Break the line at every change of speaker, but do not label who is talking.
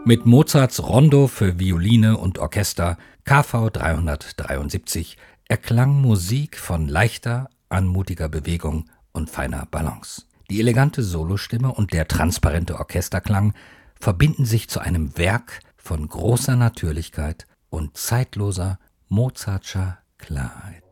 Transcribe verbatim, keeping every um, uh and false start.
Mit Mozarts Rondo für Violine und Orchester K V dreihundertdreiundsiebzig erklang Musik von leichter, anmutiger Bewegung und feiner Balance. Die elegante Solostimme und der transparente Orchesterklang verbinden sich zu einem Werk von großer Natürlichkeit und zeitloser Mozartscher Klarheit.